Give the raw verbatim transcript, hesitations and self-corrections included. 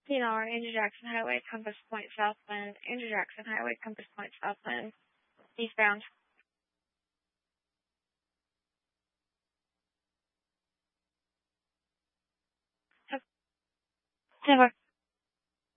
T N R, Andrew Jackson Highway, Compass Point Southwind, Andrew Jackson Highway, Compass Point Southwind, eastbound. ten four.